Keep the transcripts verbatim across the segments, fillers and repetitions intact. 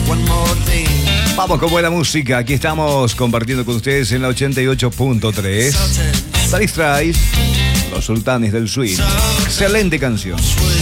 Vamos con buena música. Aquí estamos compartiendo con ustedes en la ochenta y ocho punto tres. Dire Straits, Los Sultanes del Swing. Excelente canción.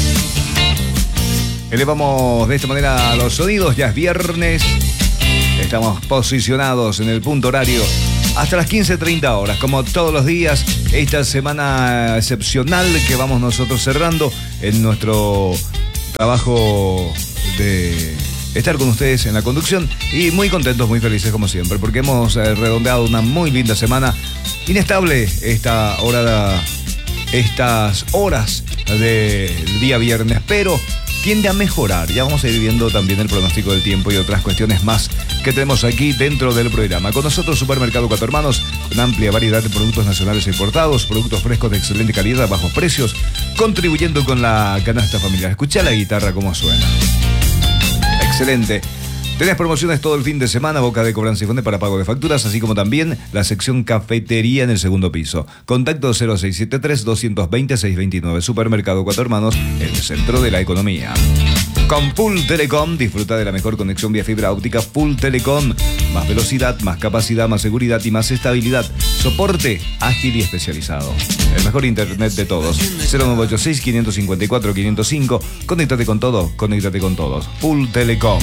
Elevamos de esta manera los sonidos. Ya es viernes. Estamos posicionados en el punto horario hasta las quince treinta horas, como todos los días. Esta semana excepcional que vamos nosotros cerrando en nuestro trabajo de estar con ustedes en la conducción, y muy contentos, muy felices como siempre, porque hemos eh, redondeado una muy linda semana. Inestable esta hora, estas horas del día viernes, pero tiende a mejorar. Ya vamos a ir viendo también el pronóstico del tiempo y otras cuestiones más que tenemos aquí dentro del programa. Con nosotros Supermercado Cuatro Hermanos, con amplia variedad de productos nacionales e importados, productos frescos de excelente calidad a bajos precios, contribuyendo con la canasta familiar. Escuchá la guitarra cómo suena. Excelente. Tenés promociones todo el fin de semana, boca de cobranza y fonde para pago de facturas, así como también la sección cafetería en el segundo piso. Contacto cero seis siete tres, dos dos cero, seis dos nueve. Supermercado Cuatro Hermanos, el centro de la economía. Con Full Telecom, disfruta de la mejor conexión vía fibra óptica Full Telecom. Más velocidad, más capacidad, más seguridad y más estabilidad. Soporte ágil y especializado. El mejor internet de todos. cero nueve ocho seis, cinco cinco cuatro, cinco cero cinco. Conéctate con todo, conéctate con todos. Full Telecom.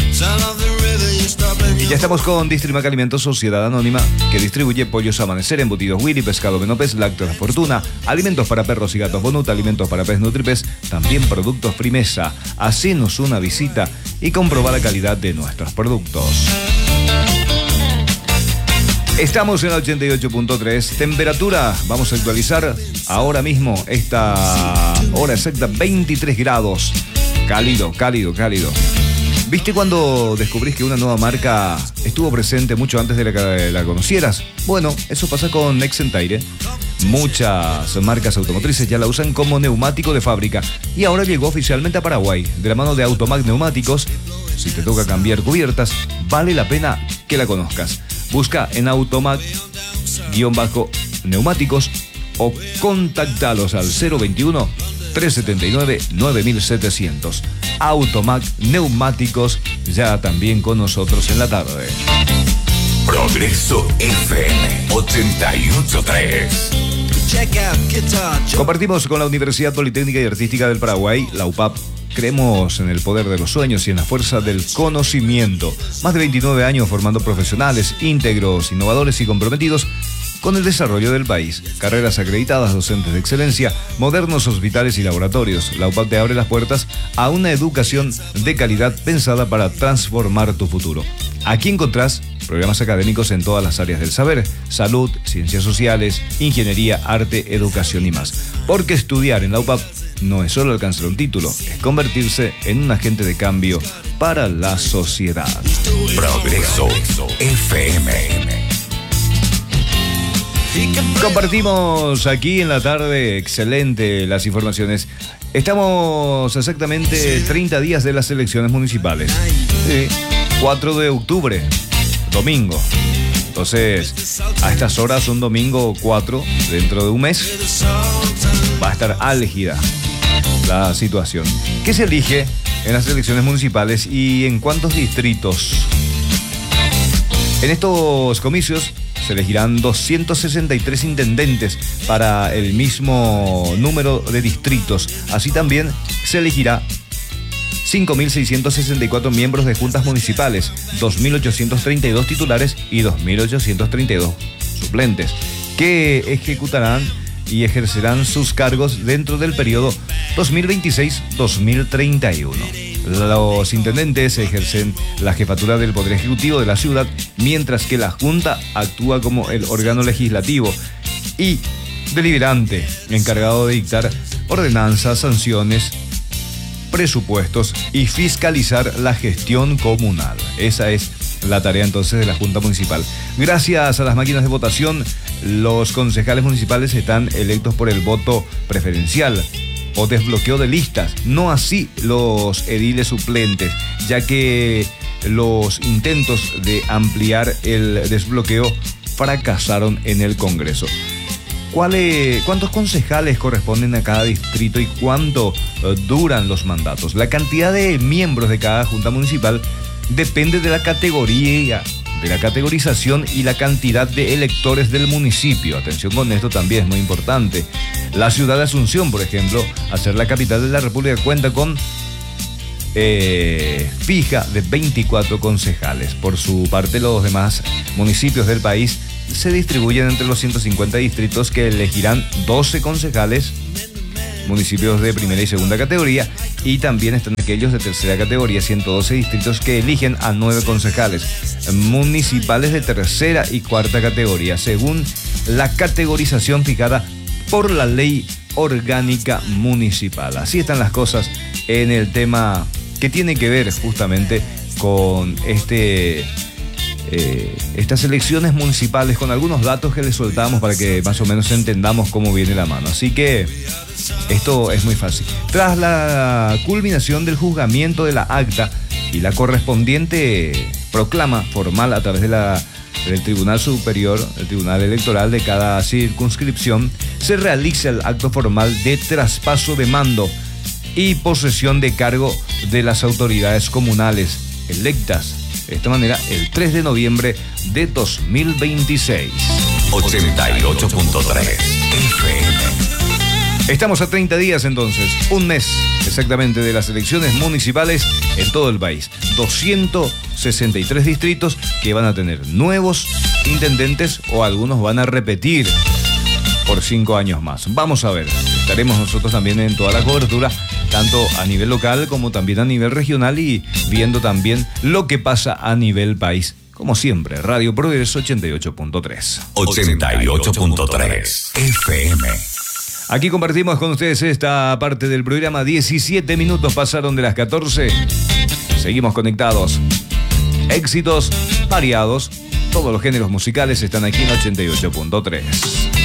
Y ya estamos con Distrimac Alimentos Sociedad Anónima, que distribuye pollos Amanecer, embutidos Willy, pescado Menopes, lácteos Fortuna, alimentos para perros y gatos Bonut, alimentos para pez Nutripes, también productos Frimesa. Hacenos una visita y comproba la calidad de nuestros productos. Estamos en la ochenta y ocho punto tres. Temperatura, vamos a actualizar ahora mismo, esta hora exacta, veintitrés grados. Cálido, cálido, cálido. ¿Viste cuando descubrís que una nueva marca estuvo presente mucho antes de la que la conocieras? Bueno, eso pasa con Nexentaire. Muchas marcas automotrices ya la usan como neumático de fábrica y ahora llegó oficialmente a Paraguay, de la mano de Automac Neumáticos. Si te toca cambiar cubiertas, vale la pena que la conozcas. Busca en Automac-neumáticos o contactalos al cero veintiuno, trescientos setenta y nueve, nueve mil setecientos. Automac Neumáticos, ya también con nosotros en la tarde. Progreso F M ochenta y ocho punto tres. Compartimos con la Universidad Politécnica y Artística del Paraguay, la U P A P. Creemos en el poder de los sueños y en la fuerza del conocimiento. Más de veintinueve años formando profesionales íntegros, innovadores y comprometidos con el desarrollo del país. Carreras acreditadas, docentes de excelencia, modernos hospitales y laboratorios. La U P A P te abre las puertas a una educación de calidad pensada para transformar tu futuro. Aquí encontrás programas académicos en todas las áreas del saber: salud, ciencias sociales, ingeniería, arte, educación y más. Porque estudiar en la U P A P no es solo alcanzar un título, es convertirse en un agente de cambio para la sociedad. Progreso F M. Compartimos aquí en la tarde, excelente las informaciones. Estamos exactamente treinta días de las elecciones municipales. Sí, cuatro de octubre, domingo. Entonces, a estas horas, un domingo cuatro, dentro de un mes, va a estar álgida la situación. ¿Qué se elige en las elecciones municipales y en cuántos distritos? En estos comicios se elegirán doscientos sesenta y tres intendentes para el mismo número de distritos. Así también se elegirá cinco mil seiscientos sesenta y cuatro miembros de juntas municipales, dos mil ochocientos treinta y dos titulares y dos mil ochocientos treinta y dos suplentes, que ejecutarán y ejercerán sus cargos dentro del periodo dos mil veintiséis a dos mil treinta y uno. Los intendentes ejercen la jefatura del Poder Ejecutivo de la ciudad, mientras que la Junta actúa como el órgano legislativo y deliberante, encargado de dictar ordenanzas, sanciones, presupuestos y fiscalizar la gestión comunal. Esa es la tarea entonces de la Junta Municipal. Gracias a las máquinas de votación, los concejales municipales están electos por el voto preferencial o desbloqueo de listas, no así los ediles suplentes, ya que los intentos de ampliar el desbloqueo fracasaron en el Congreso. ¿Cuáles, ¿Cuántos concejales corresponden a cada distrito y cuánto uh, duran los mandatos? La cantidad de miembros de cada junta municipal depende de la categoría, de la categorización y la cantidad de electores del municipio. Atención con esto, también es muy importante. La ciudad de Asunción, por ejemplo, al ser la capital de la República, cuenta con eh, fija de veinticuatro concejales. Por su parte, los demás municipios del país se distribuyen entre los ciento cincuenta distritos que elegirán doce concejales, municipios de primera y segunda categoría, y también están aquellos de tercera categoría, ciento doce distritos que eligen a nueve concejales municipales de tercera y cuarta categoría, según la categorización fijada por la ley orgánica municipal. Así están las cosas en el tema que tiene que ver justamente con este... Eh, estas elecciones municipales, con algunos datos que les soltamos para que más o menos entendamos cómo viene la mano. Así que esto es muy fácil. Tras la culminación del juzgamiento de la acta y la correspondiente proclama formal a través de la, del Tribunal Superior, el Tribunal Electoral de cada circunscripción, se realiza el acto formal de traspaso de mando y posesión de cargo de las autoridades comunales electas. De esta manera, el tres de noviembre de dos mil veintiséis. ochenta y ocho punto tres F M. Estamos a treinta días entonces, un mes exactamente de las elecciones municipales en todo el país. doscientos sesenta y tres distritos que van a tener nuevos intendentes o algunos van a repetir por cinco años más. Vamos a ver, estaremos nosotros también en toda la cobertura, tanto a nivel local como también a nivel regional, y viendo también lo que pasa a nivel país. Como siempre, Radio Progreso ochenta y ocho punto tres. ochenta y ocho punto tres F M. Aquí compartimos con ustedes esta parte del programa. diecisiete minutos pasaron de las catorce. Seguimos conectados. Éxitos variados. Todos los géneros musicales están aquí en ochenta y ocho punto tres.